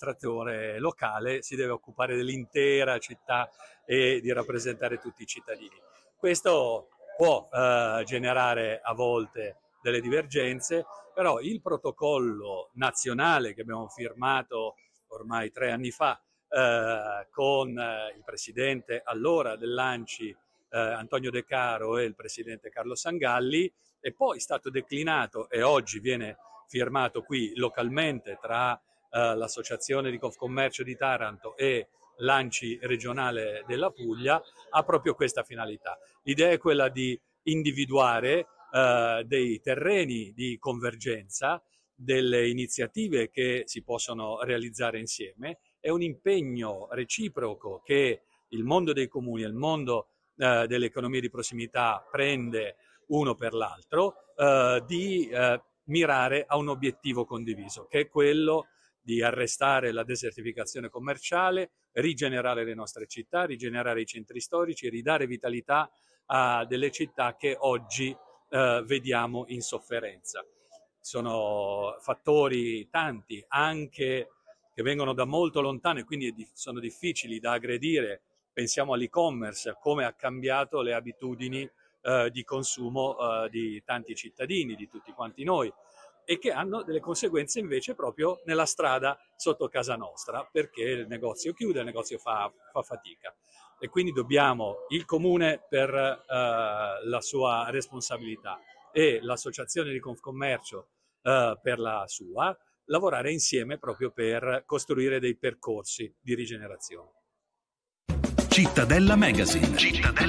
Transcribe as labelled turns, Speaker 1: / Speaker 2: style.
Speaker 1: l'amministratore locale si deve occupare dell'intera città e di rappresentare tutti i cittadini. Questo può generare a volte delle divergenze, però il protocollo nazionale che abbiamo firmato ormai 3 anni fa con il presidente allora dell'ANCI Antonio De Caro e il presidente Carlo Sangalli, è poi stato declinato e oggi viene firmato qui localmente tra l'Associazione di Confcommercio di Taranto e l'ANCI regionale della Puglia, ha proprio questa finalità. L'idea è quella di individuare dei terreni di convergenza, delle iniziative che si possono realizzare insieme. È un impegno reciproco che il mondo dei comuni e il mondo delle economie di prossimità prende uno per l'altro, di mirare a un obiettivo condiviso, che è quello di arrestare la desertificazione commerciale, rigenerare le nostre città, rigenerare i centri storici, ridare vitalità a delle città che oggi vediamo in sofferenza. Sono fattori tanti, anche che vengono da molto lontano e quindi sono difficili da aggredire. Pensiamo all'e-commerce, come ha cambiato le abitudini di consumo di tanti cittadini, di tutti quanti noi, e che hanno delle conseguenze invece proprio nella strada sotto casa nostra, perché il negozio chiude, il negozio fa fatica. E quindi dobbiamo, il comune per la sua responsabilità e l'associazione di Confcommercio per la sua, lavorare insieme proprio per costruire dei percorsi di rigenerazione.
Speaker 2: Cittadella Magazine.